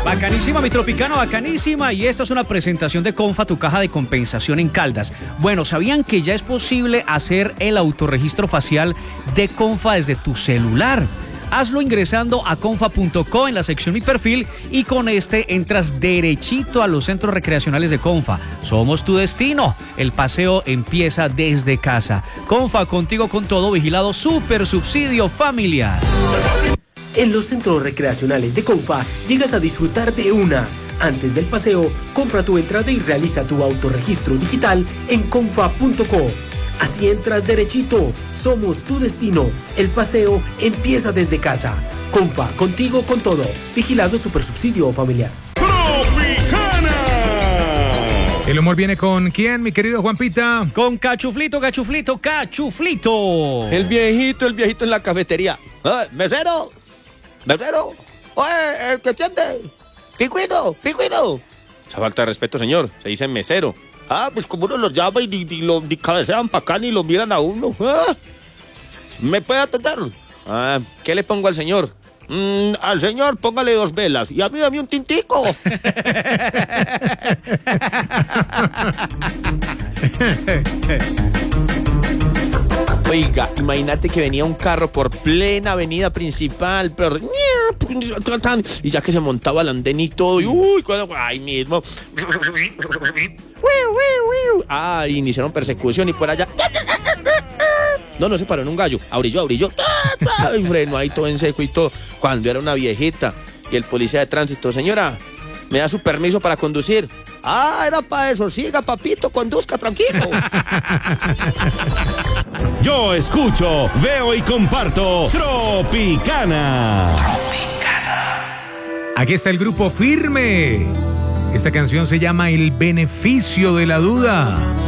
Bacanísima, mi Tropicana, bacanísima. Y esta es una presentación de Confa, tu caja de compensación en Caldas. Bueno, ¿sabían que ya es posible hacer el autorregistro facial de Confa desde tu celular? Hazlo ingresando a confa.co en la sección Mi Perfil y con este entras derechito a los centros recreacionales de Confa. Somos tu destino. El paseo empieza desde casa. Confa, contigo con todo, vigilado Super Subsidio Familiar. En los centros recreacionales de Confa llegas a disfrutar de una. Antes del paseo, compra tu entrada y realiza tu autorregistro digital en confa.co. Así entras derechito. Somos tu destino. El paseo empieza desde casa. Confa, contigo con todo. Vigilado Supersubsidio Familiar. ¡Tropicana! El humor viene con ¿quién, mi querido Juanpita? Con Cachuflito, Cachuflito, Cachuflito. El viejito en la cafetería. ¡Mesero! ¡Mesero! ¡Oye, el que atiende! ¡Picuino! Esa falta de respeto, señor. Se dice mesero. Pues como uno los llama y lo cabecean para acá ni lo miran a uno. ¿Me puede atender? ¿Qué le pongo al señor? Al señor póngale 2 velas y a mí dame un tintico. Oiga, imagínate que venía un carro por plena avenida principal, pero y ya que se montaba al andén y todo, y ahí mismo. Iniciaron persecución y por allá. No se paró en un gallo, abrilló. Y frenó ahí todo en seco y todo. Cuando era una viejita y el policía de tránsito, señora, ¿me da su permiso para conducir? Era para eso. Siga, papito, conduzca tranquilo. Yo escucho, veo y comparto Tropicana. Aquí está el grupo Firme. Esta canción se llama El Beneficio de la Duda.